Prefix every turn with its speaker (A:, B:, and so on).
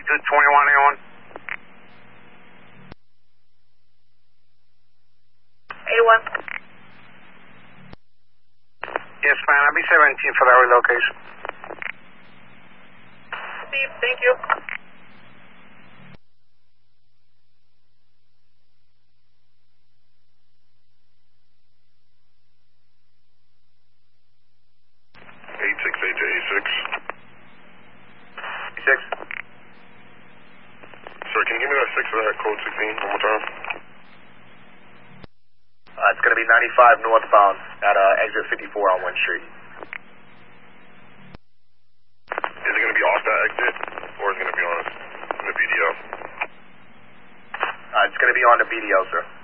A: 2221A1.
B: A1.
A: Yes, man. I'll be 17 for that relocation.
B: Steve, thank you.
A: Six.
C: Sir, can you give me that 6 for that code 16 one more time?
D: It's going to be 95 northbound at exit 54 on Wynn Street.
C: Is it going to be off that exit, or is it going to be on the BDO?
D: It's going to be on the BDO, sir.